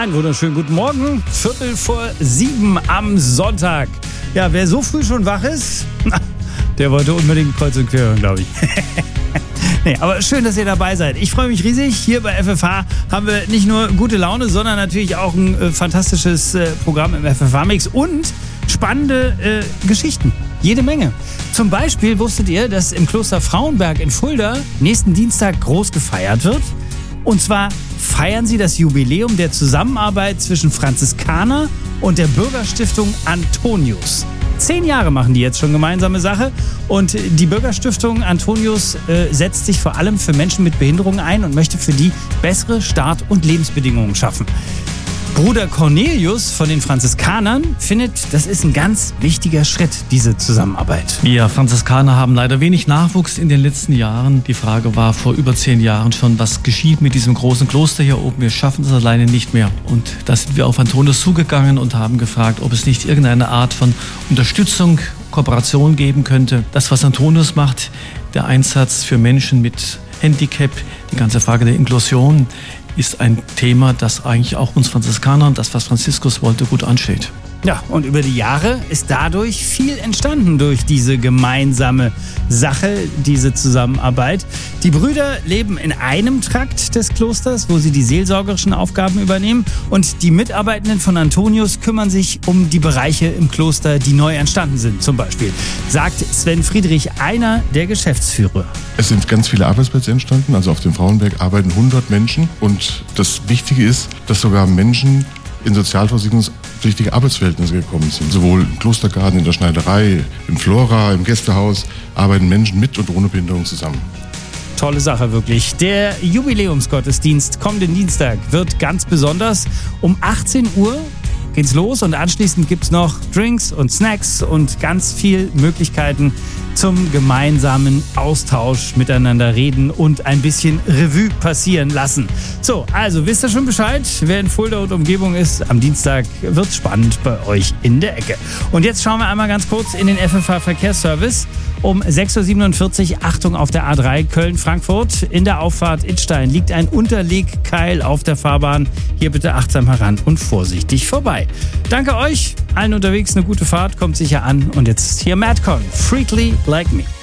Einen wunderschönen guten Morgen, 6:45 am Sonntag. Ja, wer so früh schon wach ist, der wollte unbedingt Kreuz und Quer hören, glaube ich. Nee, aber schön, dass ihr dabei seid. Ich freue mich riesig. Hier bei FFH haben wir nicht nur gute Laune, sondern natürlich auch ein fantastisches Programm im FFH-Mix und spannende Geschichten. Jede Menge. Zum Beispiel wusstet ihr, dass im Kloster Frauenberg in Fulda nächsten Dienstag groß gefeiert wird? Und zwar feiern sie das Jubiläum der Zusammenarbeit zwischen Franziskaner und der Bürgerstiftung Antonius. 10 Jahre machen die jetzt schon gemeinsame Sache und die Bürgerstiftung Antonius setzt sich vor allem für Menschen mit Behinderungen ein und möchte für die bessere Start- und Lebensbedingungen schaffen. Bruder Cornelius von den Franziskanern findet, das ist ein ganz wichtiger Schritt, diese Zusammenarbeit. Wir Franziskaner haben leider wenig Nachwuchs in den letzten Jahren. Die Frage war vor über 10 Jahren schon, was geschieht mit diesem großen Kloster hier oben? Wir schaffen es alleine nicht mehr. Und da sind wir auf Antonius zugegangen und haben gefragt, ob es nicht irgendeine Art von Unterstützung, Kooperation geben könnte. Das, was Antonius macht, der Einsatz für Menschen mit Handicap, die ganze Frage der Inklusion, ist ein Thema, das eigentlich auch uns Franziskanern, das, was Franziskus wollte, gut ansteht. Ja, und über die Jahre ist dadurch viel entstanden durch diese gemeinsame Sache, diese Zusammenarbeit. Die Brüder leben in einem Trakt des Klosters, wo sie die seelsorgerischen Aufgaben übernehmen. Und die Mitarbeitenden von Antonius kümmern sich um die Bereiche im Kloster, die neu entstanden sind, zum Beispiel, sagt Sven Friedrich, einer der Geschäftsführer. Es sind ganz viele Arbeitsplätze entstanden, also auf dem Frauenberg arbeiten 100 Menschen. Und das Wichtige ist, dass sogar Menschen in sozialversicherungspflichtige Arbeitsverhältnisse gekommen sind. Sowohl im Klostergarten, in der Schneiderei, im Flora, im Gästehaus arbeiten Menschen mit und ohne Behinderung zusammen. Tolle Sache, wirklich. Der Jubiläumsgottesdienst kommenden Dienstag wird ganz besonders. Um 18 Uhr geht's los und anschließend gibt's noch Drinks und Snacks und ganz viel Möglichkeiten zum gemeinsamen Austausch, miteinander reden und ein bisschen Revue passieren lassen. So, also wisst ihr schon Bescheid? Wer in Fulda und Umgebung ist, am Dienstag wird's spannend bei euch in der Ecke. Und jetzt schauen wir einmal ganz kurz in den FFH Verkehrsservice. Um 6:47 Uhr, Achtung auf der A3 Köln-Frankfurt. In der Auffahrt Idstein liegt ein Unterlegkeil auf der Fahrbahn. Hier bitte achtsam heran und vorsichtig vorbei. Danke euch, allen unterwegs eine gute Fahrt, kommt sicher an. Und jetzt hier Madcon, Freakly Like Me.